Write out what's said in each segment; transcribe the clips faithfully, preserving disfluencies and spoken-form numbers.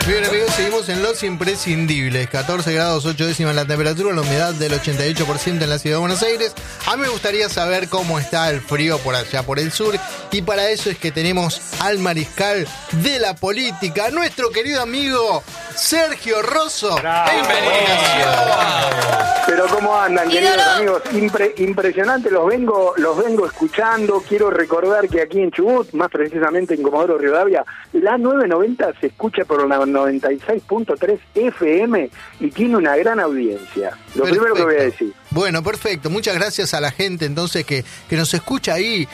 Bien, amigos, seguimos en los imprescindibles. catorce grados ocho décimas la temperatura, la humedad del ochenta y ocho por ciento en la ciudad de Buenos Aires. A mí me gustaría saber cómo está el frío por allá, por el sur. Y para eso es que tenemos al mariscal de la política, nuestro querido amigo Sergio Rosso. Pero cómo andan, queridos amigos, Impre, impresionante, los vengo, los vengo escuchando. Quiero recordar que aquí en Chubut, más precisamente en Comodoro Rivadavia, la nueve noventa se escucha por la noventa y seis punto tres F M y tiene una gran audiencia. Lo Perfecto. Primero que voy a decir. Bueno, perfecto. Muchas gracias a la gente entonces que, que nos escucha ahí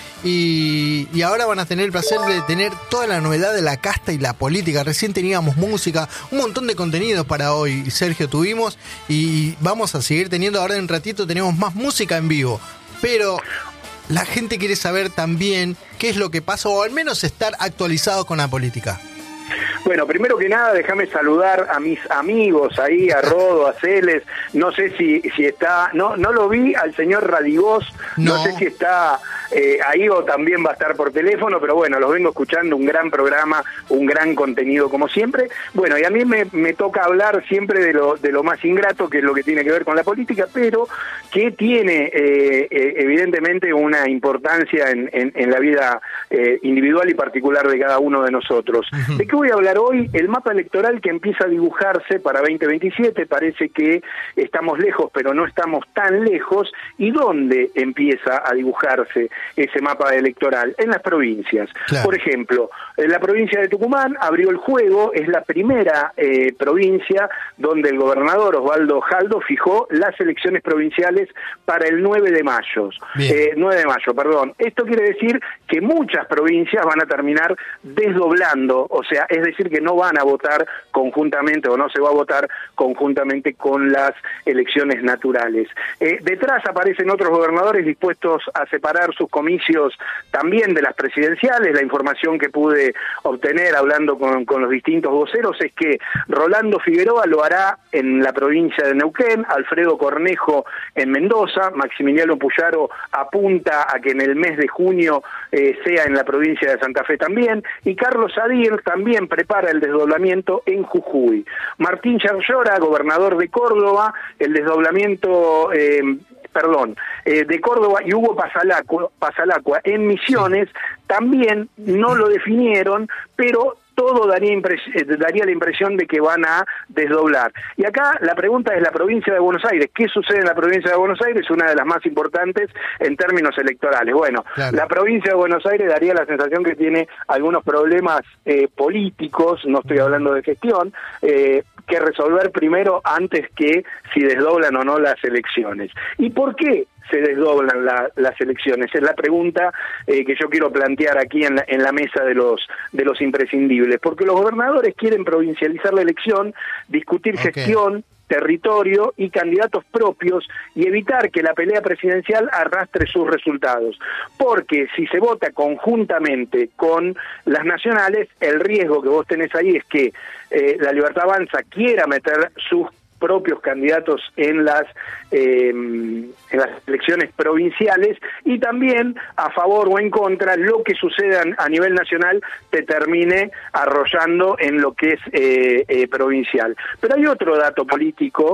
y, y ahora van a tener el placer de tener toda la novedad de la casta y la política. Recién teníamos música, un montón de contenidos para hoy, Sergio, tuvimos y vamos a seguir teniendo. Ahora en un ratito tenemos más música en vivo, pero la gente quiere saber también qué es lo que pasa o al menos estar actualizado con la política. Bueno, primero que nada, déjame saludar a mis amigos ahí, a Rodo, a Celes. No sé si si está, no no lo vi al señor Radigós, no, no sé si está eh, ahí o también va a estar por teléfono, pero bueno, los vengo escuchando, un gran programa, un gran contenido como siempre. Bueno, y a mí me, me toca hablar siempre de lo de lo más ingrato, que es lo que tiene que ver con la política, pero que tiene eh, eh, evidentemente una importancia en, en, en la vida eh, individual y particular de cada uno de nosotros. Uh-huh. ¿De qué voy a hablar hoy? El mapa electoral que empieza a dibujarse para veinte veintisiete, parece que estamos lejos, pero no estamos tan lejos. ¿Y dónde empieza a dibujarse ese mapa electoral? En las provincias. Claro. Por ejemplo, en la provincia de Tucumán abrió el juego, es la primera eh, provincia donde el gobernador Osvaldo Jaldo fijó las elecciones provinciales para el nueve de mayo. Eh, nueve de mayo, perdón. Esto quiere decir que muchas provincias van a terminar desdoblando, o sea, es decir, que no van a votar conjuntamente o no se va a votar conjuntamente con las elecciones naturales. Eh, detrás aparecen otros gobernadores dispuestos a separar sus comicios también de las presidenciales. La información que pude obtener hablando con, con los distintos voceros es que Rolando Figueroa lo hará en la provincia de Neuquén, Alfredo Cornejo en Mendoza, Maximiliano Puyaro apunta a que en el mes de junio eh, sea en la provincia de Santa Fe también, y Carlos Adir también prepara el desdoblamiento en Jujuy. Martín Yarlora, gobernador de Córdoba, el desdoblamiento... Eh, perdón, eh, de Córdoba, y Hugo Pasalacua, Pasalacua en Misiones, también no lo definieron, pero todo daría, impres- daría la impresión de que van a desdoblar. Y acá la pregunta es la provincia de Buenos Aires. ¿Qué sucede en la provincia de Buenos Aires? Una de las más importantes en términos electorales. Bueno, claro. La provincia de Buenos Aires daría la sensación que tiene algunos problemas eh, políticos, no estoy hablando de gestión, eh, que resolver primero antes que si desdoblan o no las elecciones. ¿Y por qué se desdoblan la, las elecciones? Es la pregunta eh, que yo quiero plantear aquí en la, en la mesa de los de los imprescindibles, porque los gobernadores quieren provincializar la elección, discutir okay. gestión, territorio y candidatos propios y evitar que la pelea presidencial arrastre sus resultados. Porque si se vota conjuntamente con las nacionales, el riesgo que vos tenés ahí es que eh, la Libertad Avanza quiera meter sus propios candidatos en las eh, en las elecciones provinciales y también a favor o en contra lo que suceda a nivel nacional te termine arrollando en lo que es eh, eh, provincial. Pero hay otro dato político.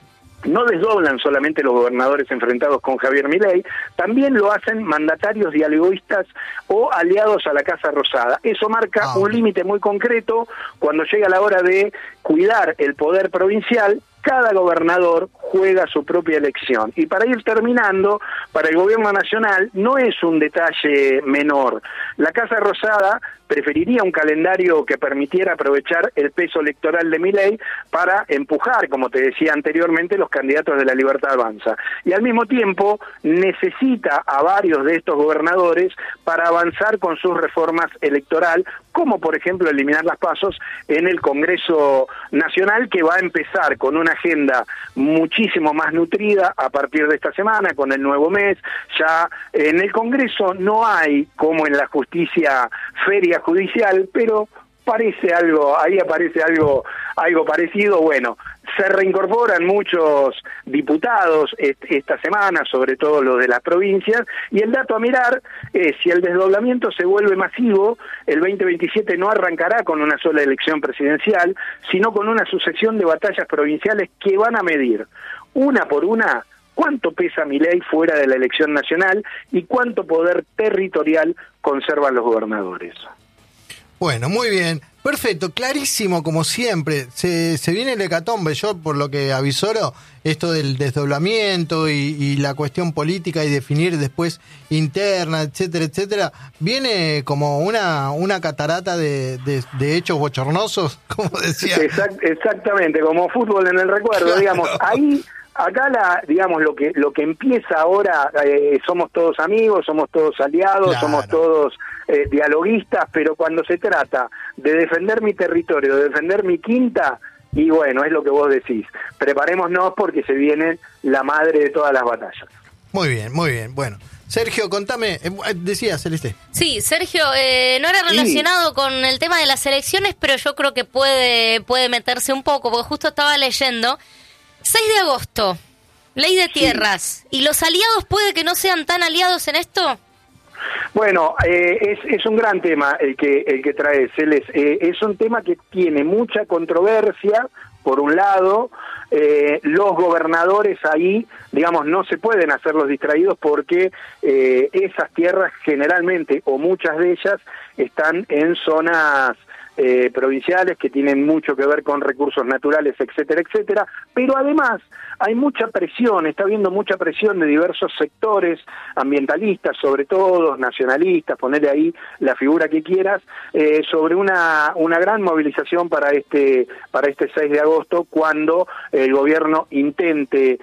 No desdoblan solamente los gobernadores enfrentados con Javier Milei, también lo hacen mandatarios dialoguistas o aliados a la Casa Rosada. Eso marca ah, un límite muy concreto cuando llega la hora de cuidar el poder provincial. Cada gobernador juega su propia elección. Y para ir terminando, para el gobierno nacional no es un detalle menor. La Casa Rosada preferiría un calendario que permitiera aprovechar el peso electoral de Milei para empujar, como te decía anteriormente, los candidatos de la Libertad Avanza. Y al mismo tiempo necesita a varios de estos gobernadores para avanzar con sus reformas electoral, como por ejemplo eliminar las pasos en el Congreso Nacional, que va a empezar con una agenda muchísimo más nutrida a partir de esta semana, con el nuevo mes. Ya en el Congreso no hay, como en la justicia, feria judicial, pero parece algo, ahí aparece algo, algo parecido. Bueno, Se reincorporan muchos diputados esta semana, sobre todo los de las provincias, y el dato a mirar es si el desdoblamiento se vuelve masivo, el veinte veintisiete no arrancará con una sola elección presidencial, sino con una sucesión de batallas provinciales que van a medir, una por una, cuánto pesa Milei fuera de la elección nacional y cuánto poder territorial conservan los gobernadores. Bueno, muy bien. Perfecto, clarísimo como siempre. Se, se viene el hecatombe. Yo, por lo que avisoro, esto del desdoblamiento y, y la cuestión política y definir después interna, etcétera, etcétera, viene como una una catarata de, de, de hechos bochornosos, como decía. Exact, exactamente, como fútbol en el recuerdo, claro. Digamos, ahí... Acá, la, digamos, lo que lo que empieza ahora, eh, somos todos amigos, somos todos aliados, claro. somos todos eh, dialoguistas, pero cuando se trata de defender mi territorio, de defender mi quinta, y bueno, es lo que vos decís, preparémonos porque se viene la madre de todas las batallas. Muy bien, muy bien, bueno. Sergio, contame, eh, decía Celeste. Sí, Sergio, eh, no era relacionado sí. con el tema de las elecciones, pero yo creo que puede, puede meterse un poco, porque justo estaba leyendo... seis de agosto, ley de tierras. Sí. ¿Y los aliados puede que no sean tan aliados en esto? Bueno, eh, es, es un gran tema el que el que trae Celes. Eh, es un tema que tiene mucha controversia, por un lado. Eh, los gobernadores ahí, digamos, no se pueden hacer los distraídos porque eh, esas tierras generalmente, o muchas de ellas, están en zonas... Eh, provinciales que tienen mucho que ver con recursos naturales, etcétera, etcétera, pero además hay mucha presión, está habiendo mucha presión de diversos sectores ambientalistas, sobre todo nacionalistas, ponerle ahí la figura que quieras, eh, sobre una una gran movilización para este para este seis de agosto, cuando el gobierno intente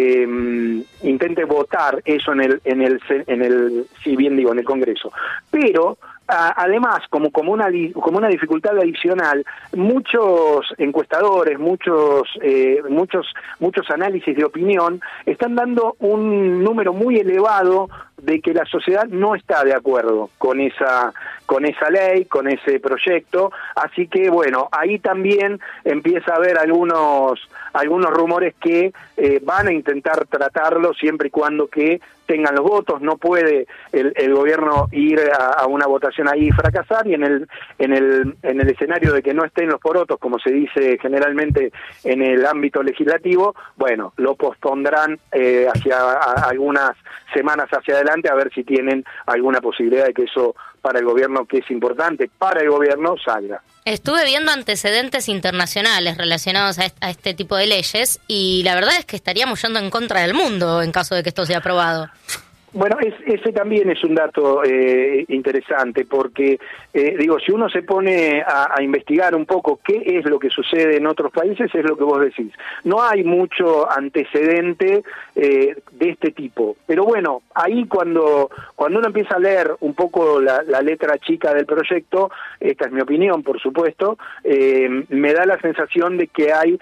eh, intente votar eso en el en el en el si bien digo en el Congreso, pero además, como, como, una, como una dificultad adicional, muchos encuestadores, muchos, eh, muchos, muchos análisis de opinión están dando un número muy elevado de que la sociedad no está de acuerdo con esa con esa ley, con ese proyecto, así que bueno, ahí también empieza a haber algunos algunos rumores que eh, van a intentar tratarlo siempre y cuando que tengan los votos. No puede el, el gobierno ir a, a una votación ahí y fracasar, y en el en el en el escenario de que no estén los porotos, como se dice generalmente en el ámbito legislativo, bueno, lo pospondrán eh, hacia a, algunas semanas hacia adelante, a ver si tienen alguna posibilidad de que eso para el gobierno, que es importante para el gobierno, salga. Estuve viendo antecedentes internacionales relacionados a este, a este tipo de leyes, y la verdad es que estaríamos yendo en contra del mundo en caso de que esto sea aprobado. Bueno, es, ese también es un dato eh, interesante, porque, eh, digo, si uno se pone a, a investigar un poco qué es lo que sucede en otros países, es lo que vos decís. No hay mucho antecedente eh, de este tipo. Pero bueno, ahí cuando cuando uno empieza a leer un poco la, la letra chica del proyecto, esta es mi opinión, por supuesto, eh, me da la sensación de que hay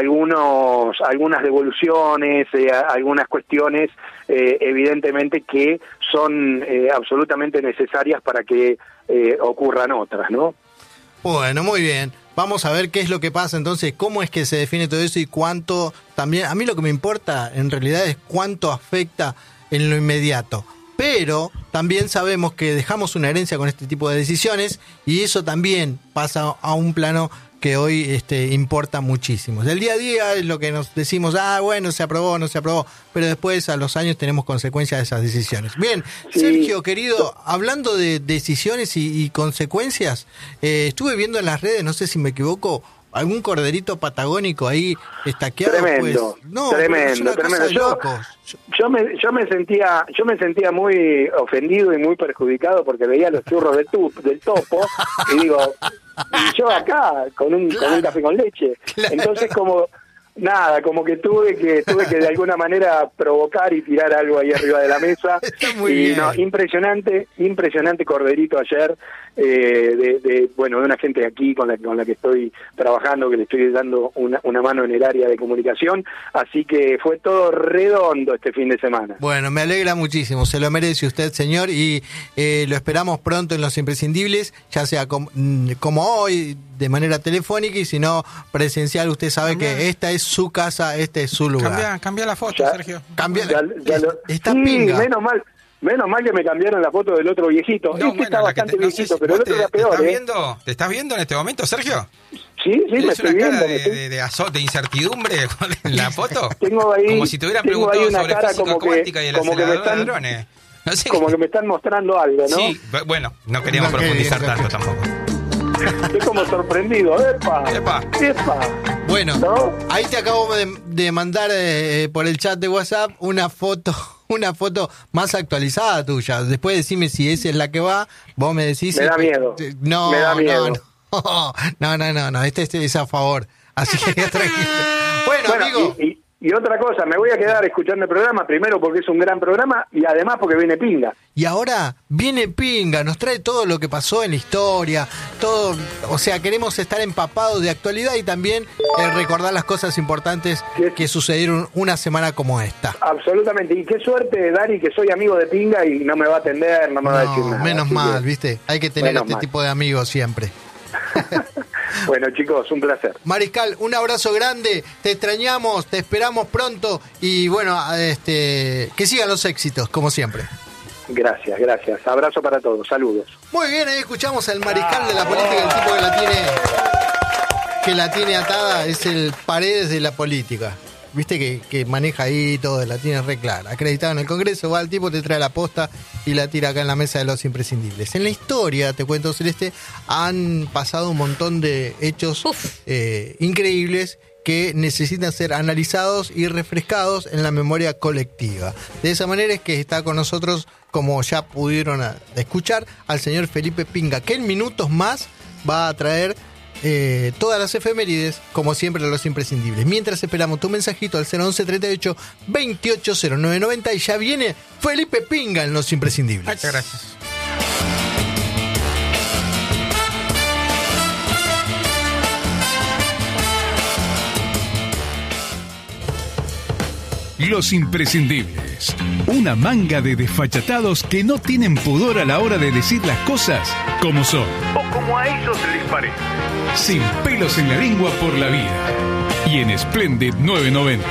algunos algunas devoluciones, eh, algunas cuestiones, eh, evidentemente, que son eh, absolutamente necesarias para que eh, ocurran otras, ¿no? Bueno, muy bien. Vamos a ver qué es lo que pasa entonces, cómo es que se define todo eso y cuánto también. A mí lo que me importa en realidad es cuánto afecta en lo inmediato. Pero también sabemos que dejamos una herencia con este tipo de decisiones, y eso también pasa a un plano que hoy este, importa muchísimo. Del día a día es lo que nos decimos, ah, bueno, se aprobó, no se aprobó, pero después a los años tenemos consecuencias de esas decisiones. Bien, sí. Sergio, querido, hablando de decisiones y, y consecuencias, eh, estuve viendo en las redes, no sé si me equivoco, algún corderito patagónico ahí estaqueado. Tremendo, pues, no, tremendo, tremendo. Yo, yo me yo me sentía yo me sentía muy ofendido y muy perjudicado porque veía los churros del, tu, del topo y digo, yo acá con un claro, con un café con leche. Claro. Entonces como nada, como que tuve que tuve que de alguna manera provocar y tirar algo ahí arriba de la mesa. Está muy y bien. No, impresionante, impresionante corderito ayer, eh, de, de bueno, de una gente aquí con la con la que estoy trabajando, que le estoy dando una, una mano en el área de comunicación, así que fue todo redondo este fin de semana. Bueno, me alegra muchísimo, se lo merece usted, señor, y eh, lo esperamos pronto en Los Imprescindibles, ya sea com, como hoy, de manera telefónica, y si no presencial. Usted sabe que esta es su casa, este es su lugar. Cambia, cambia la foto, Ya, Sergio. Cambia, Ya- ya lo- está sí, pinga. menos mal. Menos mal que me cambiaron la foto del otro viejito. No, este bueno, está la que bastante te- no sé viejito, si pero el vos otro te, era te peor, estás ¿eh? viendo, ¿te estás viendo en este momento, Sergio? Sí, sí, me ¿Tienes estoy una viendo. cara me de, estoy- de, de, azo- de incertidumbre en la foto? Tengo ahí, Como si te hubieran tengo ahí preguntado una sobre cara física como que- cuántica y el como que me acelerador de están- hadrones. No sé. Como que me están mostrando algo, ¿no? Sí, bu- bueno, no queríamos No, qué profundizar bien, tanto qué- tampoco. Estoy como sorprendido. ¡Epa! Epa. ¡Epa! Bueno, ¿No? ahí te acabo de, de mandar eh, por el chat de WhatsApp una foto, una foto más actualizada tuya. Después decime si esa es la que va, vos me decís... Me si- da miedo. No, Me da miedo. no, no, no, no, no, no, este, este es a favor. Así que tranquilo. Bueno, Bueno, amigo... y, y- y otra cosa, me voy a quedar escuchando el programa, primero porque es un gran programa y además porque viene pinga. Y ahora viene Pinga, nos trae todo lo que pasó en la historia, todo, o sea, queremos estar empapados de actualidad y también eh, recordar las cosas importantes ¿Qué? que sucedieron una semana como esta. Absolutamente. Y qué suerte, Dani, que soy amigo de pinga y no me va a atender, no me va a decir No, nada. menos Así mal, que- ¿viste? Hay que tener Menos este mal. tipo de amigos siempre. Bueno, chicos, un placer. Mariscal, un abrazo grande, te extrañamos, te esperamos pronto y bueno, este, que sigan los éxitos, como siempre. Gracias, gracias. Abrazo para todos. Saludos. Muy bien, ahí escuchamos al mariscal de la política, el tipo que la tiene que la tiene atada, es el Paredes de la política. Viste que, que maneja ahí todo, la tiene re clara. Acreditado en el Congreso, va el tipo, te trae la posta y la tira acá en la mesa de los imprescindibles. En la historia, te cuento, Celeste, han pasado un montón de hechos eh, increíbles que necesitan ser analizados y refrescados en la memoria colectiva. De esa manera es que está con nosotros, como ya pudieron a- escuchar, al señor Felipe Pinga, que en minutos más va a traer eh, todas las efemérides, como siempre, los imprescindibles. Mientras esperamos tu mensajito al cero once treinta y ocho veintiocho cero nueve noventa y ya viene Felipe Pinga en los imprescindibles. Muchas gracias. Los imprescindibles. Una manga de desfachatados que no tienen pudor a la hora de decir las cosas como son. O como a ellos les parece. Sin pelos en la lengua por la vida. Y en Splendid nueve noventa.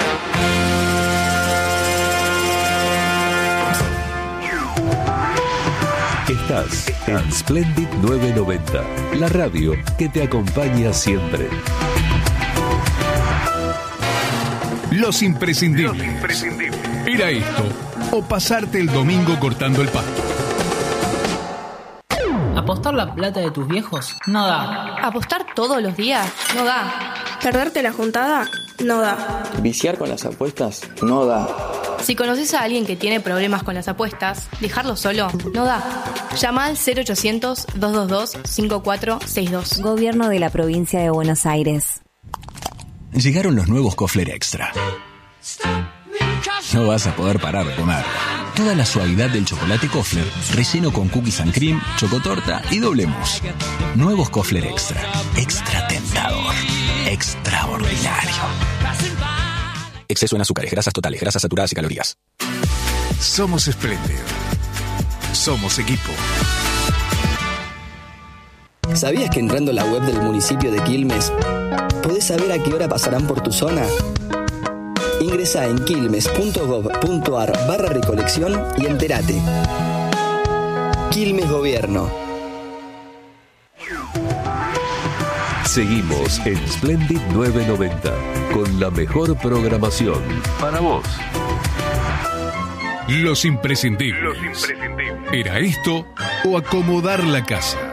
Estás en Splendid nueve noventa, la radio que te acompaña siempre. Los imprescindibles. Los imprescindibles. Era esto o pasarte el domingo cortando el pasto. ¿Apostar la plata de tus viejos? No da. ¿Apostar todos los días? No da. ¿Perderte la juntada? No da. ¿Viciar con las apuestas? No da. Si conoces a alguien que tiene problemas con las apuestas, dejarlo solo no da. Llama al cero ochocientos, doscientos veintidós, cincuenta y cuatro sesenta y dos. Gobierno de la Provincia de Buenos Aires. Llegaron los nuevos Kofler Extra. No vas a poder parar de comer. Toda la suavidad del chocolate Kofler, relleno con cookies and cream, chocotorta y doble mousse. Nuevos Kofler Extra. Extra tentador. Extraordinario. Exceso en azúcares, grasas totales, grasas saturadas y calorías. Somos Splendid. Somos equipo. ¿Sabías que entrando a la web del municipio de Quilmes podés saber a qué hora pasarán por tu zona? Ingresá en quilmes.gov.ar barra recolección y entérate. Quilmes Gobierno. Seguimos en Splendid nueve noventa con la mejor programación para vos. Los imprescindibles. Los imprescindibles. ¿Era esto o acomodar la casa?